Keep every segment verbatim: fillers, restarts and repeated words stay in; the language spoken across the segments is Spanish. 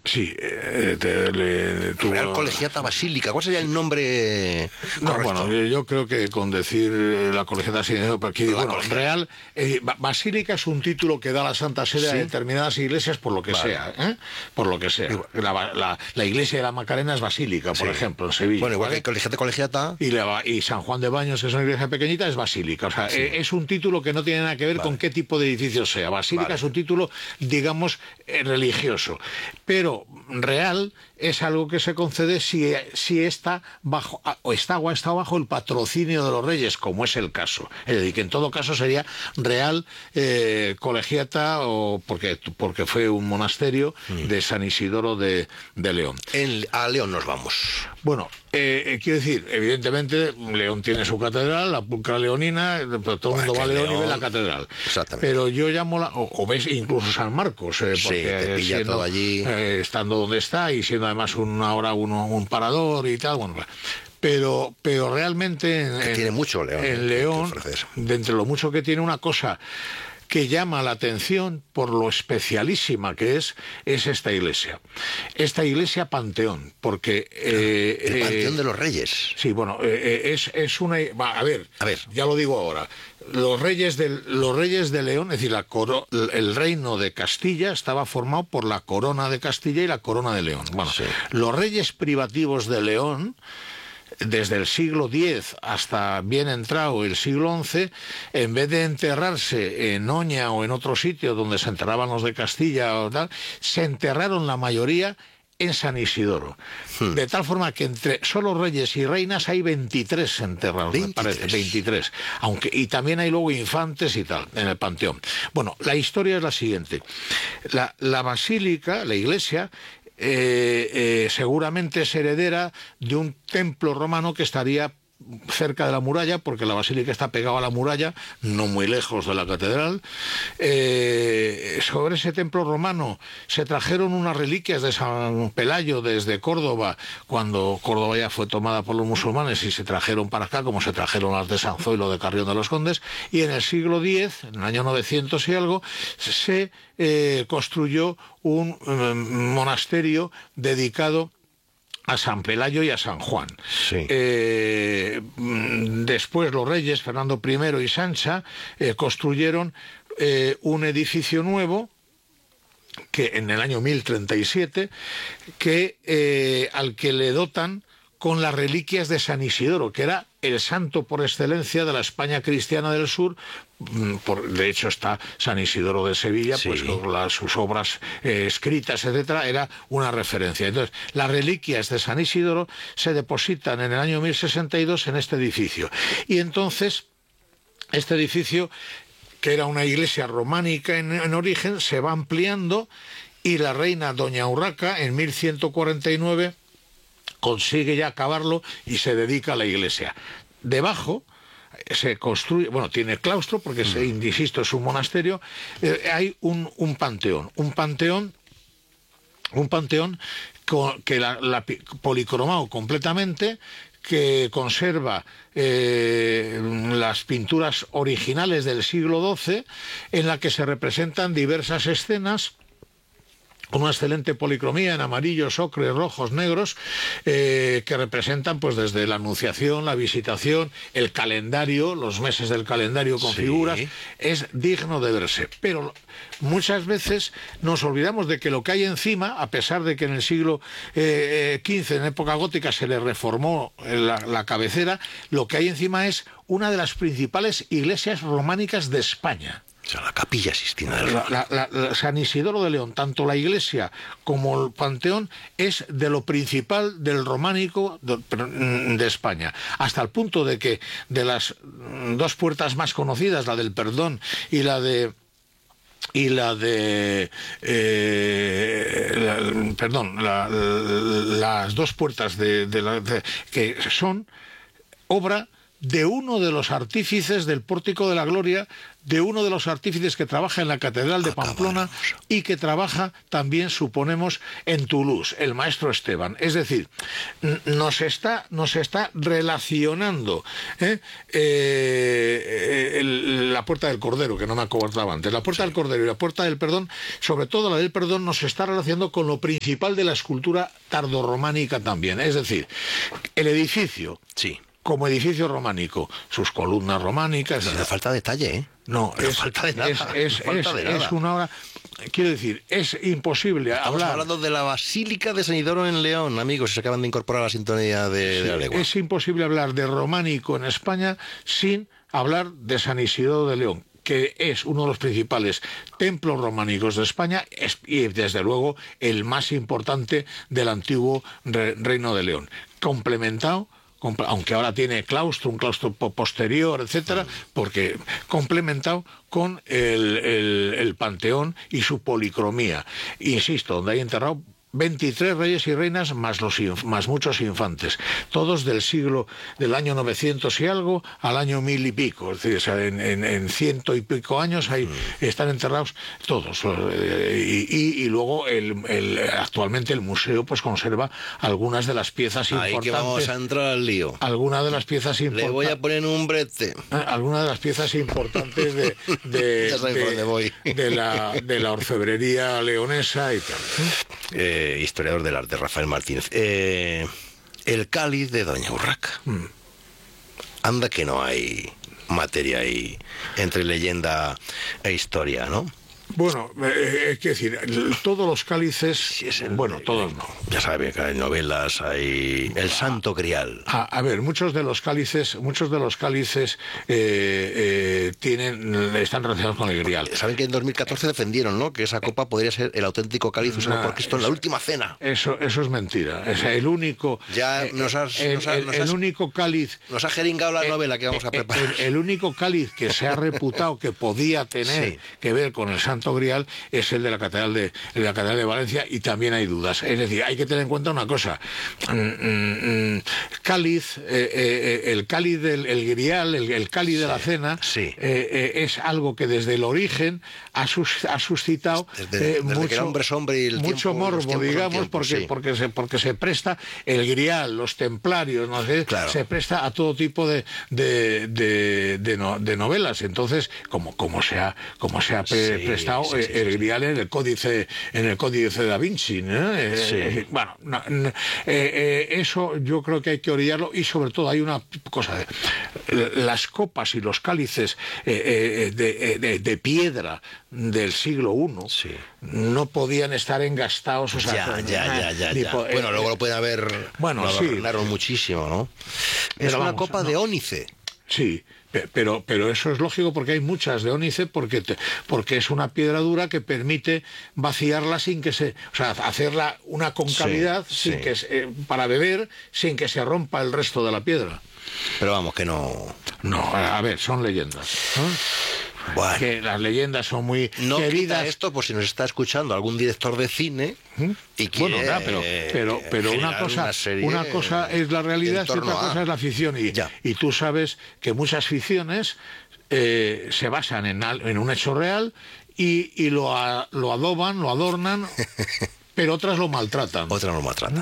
Sí, eh, te, le, tuvo... Real Colegiata Basílica, ¿cuál sería el nombre No, correcto? bueno, yo creo que con decir la Colegiata Basílica, aquí, La bueno, colegiata. Real, eh, Basílica es un título que da la Santa Sede ¿Sí? a determinadas iglesias por lo que Vale. sea, ¿eh? Por lo que sea. La, la, la iglesia de la Macarena es Basílica, por Sí. ejemplo, en Sevilla. Bueno, igual ¿vale? que Colegiata Colegiata. Y, la, y San Juan de Baños, que es una iglesia pequeñita, es Basílica. O sea, Sí. eh, es un título que no tiene nada que ver Vale. con qué tipo de edificio sea. Basílica Vale. es un título, digamos, eh, religioso. Pero Real es algo que se concede si, si está bajo o está o ha estado bajo el patrocinio de los reyes, como es el caso. Es decir, que en todo caso sería Real eh, Colegiata, o porque, porque fue un monasterio mm. de San Isidoro de, de León. En, a León nos vamos. Bueno, eh, eh, quiero decir, evidentemente León tiene su catedral, la Pulcra Leonina, pero todo el mundo va a León, León y ve la catedral. Exactamente. Pero yo llamo la, o, o ves incluso San Marcos, eh, porque sí, te pilla siendo, todo allí. Eh, estando donde está y siendo además un, ahora uno, un parador y tal, bueno, pero, pero realmente en, que tiene mucho León. En León, de entre lo mucho que tiene, una cosa que llama la atención por lo especialísima que es, es esta iglesia. Esta iglesia Panteón, porque... Eh, el Panteón eh, de los Reyes. Sí, bueno, eh, es, es una... Va, a ver, a ver, ya lo digo ahora. Los reyes, del, los reyes de León, es decir, la coro, el reino de Castilla estaba formado por la corona de Castilla y la corona de León. Bueno, sí. Los reyes privativos de León, desde el siglo diez hasta bien entrado el siglo once, en vez de enterrarse en Oña o en otro sitio donde se enterraban los de Castilla o tal, se enterraron la mayoría en San Isidoro. Hmm. De tal forma que entre solo reyes y reinas hay veintitrés enterrados, veintitrés. me parece, veintitrés. Aunque, y también hay luego infantes y tal, en el Panteón. Bueno, la historia es la siguiente. La, la basílica, la iglesia, Eh, eh, seguramente es heredera de un templo romano que estaría cerca de la muralla, porque la basílica está pegada a la muralla, no muy lejos de la catedral. Eh, sobre ese templo romano se trajeron unas reliquias de San Pelayo desde Córdoba, cuando Córdoba ya fue tomada por los musulmanes, y se trajeron para acá, como se trajeron las de San Zoilo de Carrión de los Condes, y en el siglo diez, en el año novecientos y algo, se eh, construyó un eh, monasterio dedicado a San Pelayo y a San Juan. Sí. Eh, después los reyes, Fernando primero y Sancha, eh, construyeron eh, un edificio nuevo, que en el año mil treinta y siete, que, eh, al que le dotan con las reliquias de San Isidoro, que era el santo por excelencia de la España cristiana del sur. Por, de hecho está San Isidoro de Sevilla, sí. Pues con las, sus obras eh, escritas, etcétera, era una referencia. Entonces, las reliquias de San Isidoro se depositan en el año mil sesenta y dos en este edificio. Y entonces, este edificio, que era una iglesia románica en, en origen, se va ampliando, y la reina Doña Urraca, en mil ciento cuarenta y nueve, consigue ya acabarlo y se dedica a la iglesia. Debajo se construye, bueno, tiene claustro, porque, se, insisto, es un monasterio, eh, hay un, un panteón, un panteón, un panteón con, que la, la policromado completamente, que conserva eh, las pinturas originales del siglo doce, en la que se representan diversas escenas con una excelente policromía en amarillos, ocres, rojos, negros, eh, que representan pues desde la Anunciación, la Visitación, el calendario, los meses del calendario con sí. figuras. Es digno de verse. Pero muchas veces nos olvidamos de que lo que hay encima, a pesar de que en el siglo eh, quince, en época gótica, se le reformó la, la cabecera, lo que hay encima es una de las principales iglesias románicas de España. O sea, la Capilla Sixtina del la, la, la, la San Isidoro de León, tanto la iglesia como el panteón, es de lo principal del románico de, de España, hasta el punto de que de las dos puertas más conocidas, la del Perdón y la de y la de eh, la, perdón la, la, las dos puertas de, de la, de, que son obra de uno de los artífices del Pórtico de la Gloria, de uno de los artífices que trabaja en la Catedral de Pamplona y que trabaja también, suponemos, en Toulouse, el maestro Esteban. Es decir, nos está, nos está relacionando ¿eh? Eh, el, la Puerta del Cordero, que no me acordaba antes, la Puerta sí. del Cordero y la Puerta del Perdón, sobre todo la del Perdón, nos está relacionando con lo principal de la escultura tardorrománica también. Es decir, el edificio... Sí. Como edificio románico, sus columnas románicas... No falta detalle, ¿eh? No, no es, falta de nada. Es, es, no falta es, de nada. es una obra... Quiero decir, es imposible Estamos hablar... hablando de la Basílica de San Isidoro en León, amigos, se acaban de incorporar a la sintonía de, sí, de la legua. Es imposible hablar de románico en España sin hablar de San Isidoro de León, que es uno de los principales templos románicos de España y, desde luego, el más importante del antiguo re, Reino de León. Complementado, aunque ahora tiene claustro, un claustro posterior, etcétera, porque complementado con el, el, el Panteón y su policromía. Insisto, donde hay enterrado veintitrés reyes y reinas más los más muchos infantes, todos del siglo del año novecientos y algo al año mil y pico, es decir, o sea, en, en, en ciento y pico años ahí mm. están enterrados todos y, y, y luego el, el, actualmente el museo pues conserva algunas de las piezas ahí importantes. Que vamos a entrar al lío. Algunas de las piezas importantes. Le voy a poner un brete. Algunas de las piezas importantes de de, ya sabes de, por dónde voy. de la de la orfebrería leonesa y tal. Eh, historiador del arte, Rafael Martínez. Eh, el cáliz de Doña Urraca. Mm. Anda que no hay materia ahí entre leyenda e historia, ¿no? Bueno, eh, es decir, todos los cálices, sí, es el, bueno, todos no. Ya saben que hay novelas, hay el Santo Grial. A, a ver, muchos de los cálices, muchos de los cálices eh, eh, tienen, están relacionados con el Grial. Saben que en dos mil catorce defendieron, ¿no?, que esa copa podría ser el auténtico cáliz usado nah, por Cristo en la última cena. Eso, eso es mentira. Es el único. Ya nos has, el, nos has, el, nos el has, único cáliz. Nos ha jeringado la el, novela que vamos a preparar. El, el único cáliz que se ha reputado que podía tener sí. que ver con el Santo Grial es el de la Catedral de, de la Catedral de Valencia, y también hay dudas. Es decir, hay que tener en cuenta una cosa. Mm, mm, cáliz, eh, eh, el cáliz del el grial, el, el cáliz sí, de la cena, sí. eh, eh, es algo que desde el origen ha, sus, ha suscitado desde, eh, desde mucho, que el hombre es hombre y el mucho tiempo, morbo, digamos, tiempo, porque, sí. porque, se, porque se presta el grial, los templarios, no sé, claro. se presta a todo tipo de, de, de, de, no, de novelas. Entonces, como, como se ha, como se ha pre, sí, prestado sí, sí, el grial en el códice en el códice de Da Vinci, ¿no? Eh, sí. eh, bueno, no, no, eh, eh, eso yo creo que hay que orillarlo, y sobre todo hay una cosa de las copas y los cálices eh, eh, de, de, de piedra del siglo primero sí. no podían estar engastados, o sea, ya, ya, ya, ya, ya. Tipo, bueno, eh, luego lo puede haber bueno, lo sí. adornaron muchísimo, ¿no? Pero es una vamos, copa no. de ónice. Sí, pero, pero eso es lógico, porque hay muchas de ónice, porque, te, porque es una piedra dura que permite vaciarla sin que se... O sea, hacerla una concavidad sí, sin sí. que se, para beber, sin que se rompa el resto de la piedra. Pero vamos, que no... No, a ver, son leyendas. ¿Eh? Bueno, que las leyendas son muy no queridas. Quita esto por si nos está escuchando algún director de cine ¿Mm? y quiere, bueno, ya, pero pero pero una cosa una, serie una cosa es la realidad y otra cosa a... es la ficción, y, y tú sabes que muchas ficciones eh, se basan en, en un hecho real y, y lo, a, lo adoban, lo adornan, pero otras lo maltratan. Otras lo maltratan.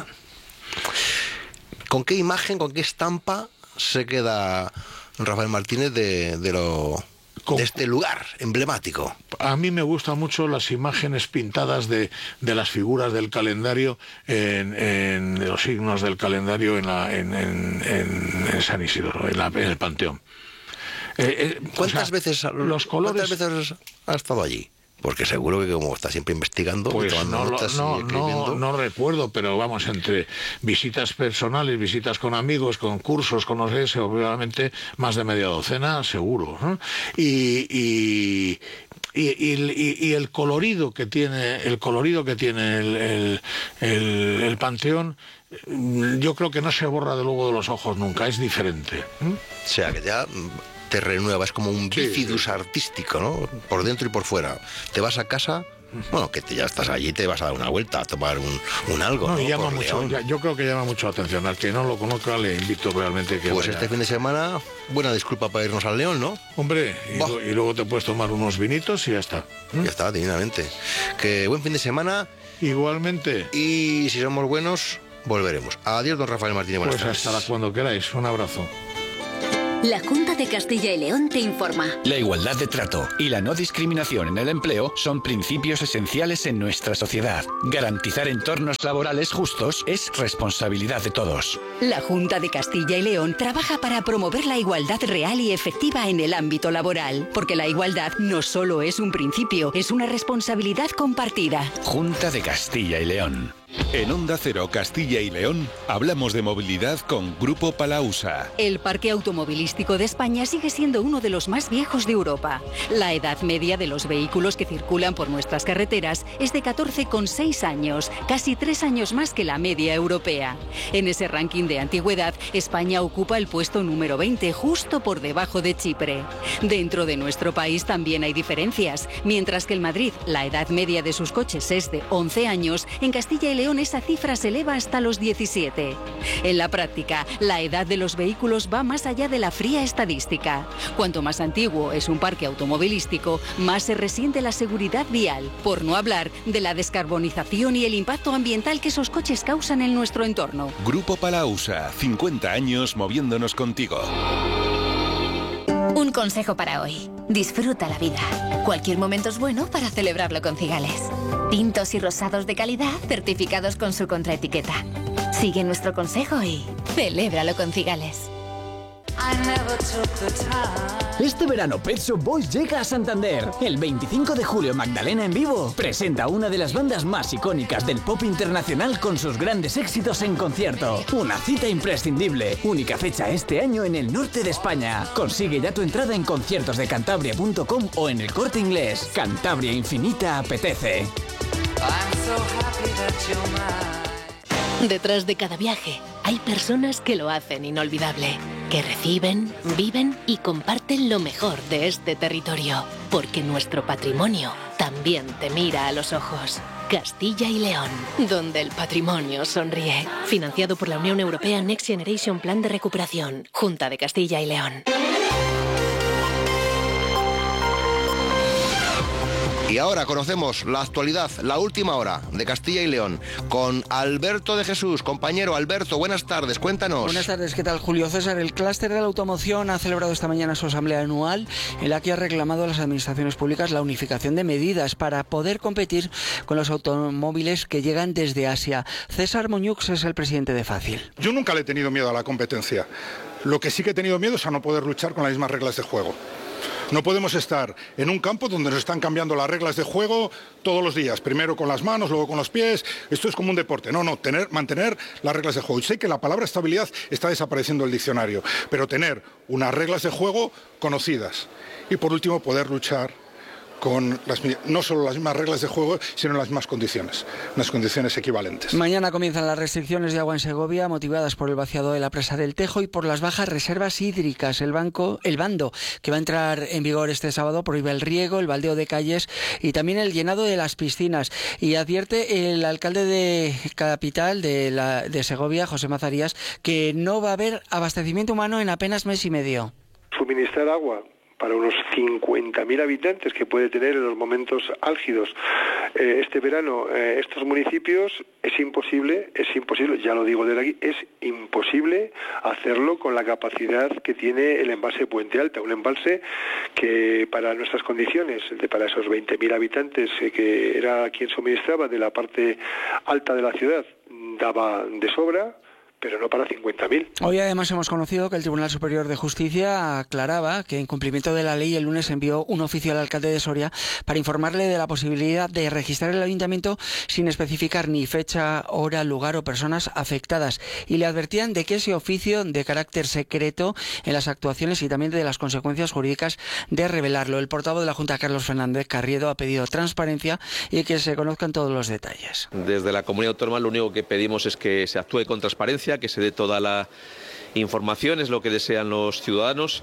¿Con qué imagen, con qué estampa se queda Rafael Martínez de, de lo de este lugar emblemático? A mí me gustan mucho las imágenes pintadas de, de las figuras del calendario, en, en de los signos del calendario en, la, en, en, en, en San Isidoro, en, la, en el Panteón. Eh, eh, ¿Cuántas, o sea, veces, los colores... ¿Cuántas veces has estado allí? Porque seguro que como está siempre investigando, pues tomando no, notas no, y escribiendo... no, no recuerdo, pero vamos, entre visitas personales, visitas con amigos, con cursos, con no sé, seguramente más de media docena, seguro, ¿no? Y, y, y, y, y el colorido que tiene, el colorido que tiene el, el, el, el Panteón, yo creo que no se borra de luego de los ojos nunca, es diferente. ¿eh? O sea, que ya te renueva, es como un bícidus sí, sí. artístico, ¿no? Por dentro y por fuera. Te vas a casa Bueno, que te, ya estás allí, te vas a dar una vuelta, a tomar un, un algo. No, ¿no? y llama Por mucho, León. ya- yo creo que llama mucho la atención. Al que no lo conozca le invito realmente que Pues vaya. este fin de semana, buena disculpa para irnos al León, ¿no? Hombre, y, Bah. lo- y luego te puedes tomar unos vinitos y ya está. ¿Mm? Ya está, divinamente. Que buen fin de semana Igualmente, y si somos buenos, volveremos. Adiós, don Rafael Martínez, buenas pues tardes. hasta cuando queráis. Un abrazo. La Junta de Castilla y León te informa. La igualdad de trato y la no discriminación en el empleo son principios esenciales en nuestra sociedad. Garantizar entornos laborales justos es responsabilidad de todos. La Junta de Castilla y León trabaja para promover la igualdad real y efectiva en el ámbito laboral, porque la igualdad no solo es un principio, es una responsabilidad compartida. Junta de Castilla y León. En Onda Cero Castilla y León hablamos de movilidad con Grupo Palausa. El parque automovilístico de España sigue siendo uno de los más viejos de Europa. La edad media de los vehículos que circulan por nuestras carreteras es de catorce coma seis años, casi tres años más que la media europea. En ese ranking de antigüedad, España ocupa el puesto número veinte, justo por debajo de Chipre. Dentro de nuestro país también hay diferencias. Mientras que en Madrid la edad media de sus coches es de once años, en Castilla y León esa cifra se eleva hasta los diecisiete. En la práctica, la edad de los vehículos va más allá de la fría estadística. Cuanto más antiguo es un parque automovilístico, más se resiente la seguridad vial, por no hablar de la descarbonización y el impacto ambiental que esos coches causan en nuestro entorno. Grupo Palausa, cincuenta años moviéndonos contigo. Un consejo para hoy. Disfruta la vida. Cualquier momento es bueno para celebrarlo con Cigales. Tintos y rosados de calidad certificados con su contraetiqueta. Sigue nuestro consejo y celébralo con Cigales. Este verano Pet Shop Boys llega a Santander. El veinticinco de julio Magdalena en vivo presenta una de las bandas más icónicas del pop internacional con sus grandes éxitos en concierto. Una cita imprescindible. Única fecha este año en el norte de España. Consigue ya tu entrada en conciertos de cantabria punto com o en El Corte Inglés. Cantabria Infinita apetece. Detrás de cada viaje hay personas que lo hacen inolvidable, que reciben, viven y comparten lo mejor de este territorio, porque nuestro patrimonio también te mira a los ojos. Castilla y León, donde el patrimonio sonríe. Financiado por la Unión Europea Next Generation Plan de Recuperación. Junta de Castilla y León. Y ahora conocemos la actualidad, la última hora de Castilla y León, con Alberto de Jesús. Compañero Alberto, buenas tardes, cuéntanos. Buenas tardes, ¿qué tal, Julio César? El clúster de la automoción ha celebrado esta mañana su asamblea anual, en la que ha reclamado a las administraciones públicas la unificación de medidas para poder competir con los automóviles que llegan desde Asia. César Muñux es el presidente de Fácil. Yo nunca le he tenido miedo a la competencia. Lo que sí que he tenido miedo es a no poder luchar con las mismas reglas de juego. No podemos estar en un campo donde nos están cambiando las reglas de juego todos los días. Primero con las manos, luego con los pies. Esto es como un deporte. No, no, tener, mantener las reglas de juego. Y sé que la palabra estabilidad está desapareciendo del diccionario, pero tener unas reglas de juego conocidas. Y por último, poder luchar con las, no solo las mismas reglas de juego, sino las mismas condiciones, unas condiciones equivalentes. Mañana comienzan las restricciones de agua en Segovia, motivadas por el vaciado de la presa del Tejo y por las bajas reservas hídricas. El banco, el bando que va a entrar en vigor este sábado prohíbe el riego, el baldeo de calles y también el llenado de las piscinas. Y advierte el alcalde de capital de, la, de Segovia, José Mazarías, que no va a haber abastecimiento humano en apenas mes y medio. Suministrar agua para unos cincuenta mil habitantes que puede tener en los momentos álgidos eh, este verano eh, estos municipios, es imposible, es imposible, ya lo digo desde aquí, es imposible hacerlo con la capacidad que tiene el embalse Puente Alta, un embalse que para nuestras condiciones, de, para esos veinte mil habitantes eh, que era quien suministraba de la parte alta de la ciudad, daba de sobra, pero no para cincuenta mil. Hoy además hemos conocido que el Tribunal Superior de Justicia aclaraba que en cumplimiento de la ley el lunes envió un oficio al alcalde de Soria para informarle de la posibilidad de registrar el ayuntamiento sin especificar ni fecha, hora, lugar o personas afectadas, y le advertían de que ese oficio de carácter secreto en las actuaciones y también de las consecuencias jurídicas de revelarlo. El portavoz de la Junta, Carlos Fernández Carriedo, ha pedido transparencia y que se conozcan todos los detalles. Desde la Comunidad Autónoma lo único que pedimos es que se actúe con transparencia, que se dé toda la información, es lo que desean los ciudadanos,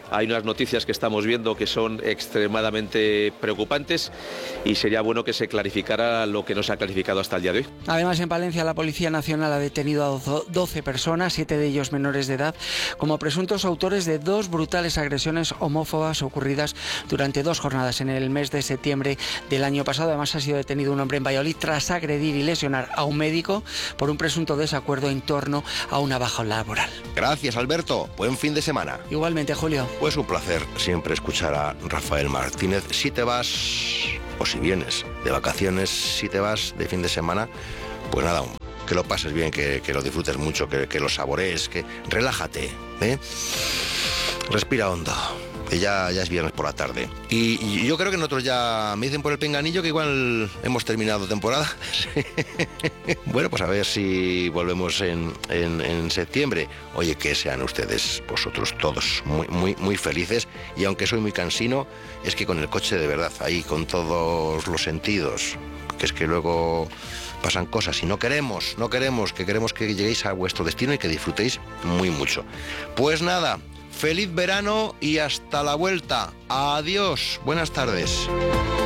hay unas noticias que estamos viendo que son extremadamente preocupantes y sería bueno que se clarificara lo que no se ha clarificado hasta el día de hoy. Además, en Palencia la Policía Nacional ha detenido a doce personas, siete de ellos menores de edad, como presuntos autores de dos brutales agresiones homófobas ocurridas durante dos jornadas en el mes de septiembre del año pasado. Además, ha sido detenido un hombre en Valladolid tras agredir y lesionar a un médico por un presunto desacuerdo en torno a una baja laboral. Gracias, Alberto. Buen fin de semana. Igualmente, Julio. Pues un placer siempre escuchar a Rafael Martínez. Si te vas o si vienes de vacaciones, si te vas de fin de semana, pues nada, que lo pases bien, que, que lo disfrutes mucho, que, que lo saborees, que relájate, ¿eh? Respira hondo, que ya, ya es viernes por la tarde. Y, y yo creo que nosotros ya, me dicen por el pinganillo que igual hemos terminado temporada. Bueno, pues a ver si volvemos en, en, en septiembre. Oye, que sean ustedes, vosotros todos, muy, muy, muy felices. Y aunque soy muy cansino, es que con el coche de verdad, ahí con todos los sentidos, que es que luego pasan cosas y no queremos, no queremos, que queremos que lleguéis a vuestro destino y que disfrutéis muy mucho. Pues nada, feliz verano y hasta la vuelta. Adiós, buenas tardes.